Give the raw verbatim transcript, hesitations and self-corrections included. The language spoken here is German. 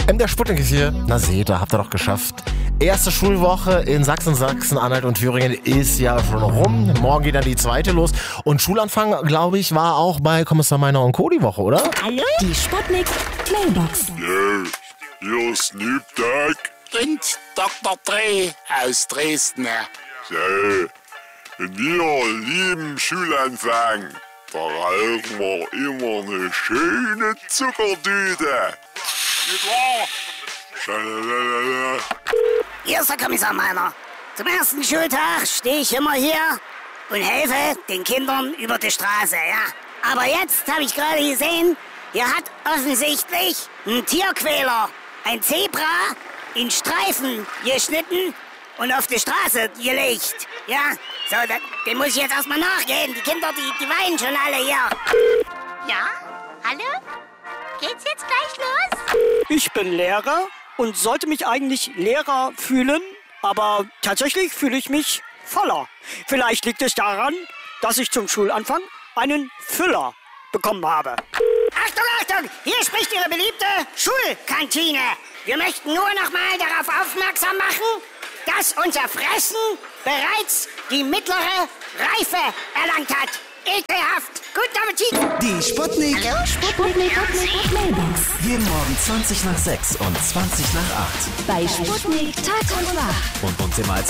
Ähm, der Sputnik ist hier. Na seht ihr, habt ihr doch geschafft. Erste Schulwoche in Sachsen, Sachsen-Anhalt und Thüringen ist ja schon rum. Morgen geht dann die zweite los. Und Schulanfang, glaube ich, war auch bei Kommissar Meiner und Co. die Woche, oder? Hallo? Die Sputnik Mailbox. Yeah, hier ist Snoop Dogg Und Doktor Dre aus Dresden. So, in wir lieben Schulanfang, da rauchen wir immer eine schöne Zuckerdüte. Nicht wahr? Schalalala. Hier ist der Kommissar Meiner. Zum ersten Schultag stehe ich immer hier und helfe den Kindern über die Straße, ja. Aber jetzt habe ich gerade gesehen, hier hat offensichtlich ein Tierquäler ein Zebra in Streifen geschnitten und auf die Straße gelegt. Ja, so, da, dem muss ich jetzt erstmal nachgehen. Die Kinder, die, die weinen schon alle hier. Ja? Hallo? Geht's jetzt gleich los? Ich bin Lehrer und sollte mich eigentlich Lehrer fühlen, aber tatsächlich fühle ich mich voller. Vielleicht liegt es daran, dass ich zum Schulanfang einen Füller bekommen habe. Achtung, Achtung! Hier spricht Ihre beliebte Schulkantine. Wir möchten nur noch mal darauf aufmerksam machen, dass unser Fressen bereits die mittlere Reife erlangt hat. Ekelhaft. Guten Appetit. Die Sputnik. Hallo? Sputnik Mailbox. Jeden Morgen zwanzig nach sechs und zwanzig nach acht. Bei Sputnik Tag und Nacht. Und uns immer als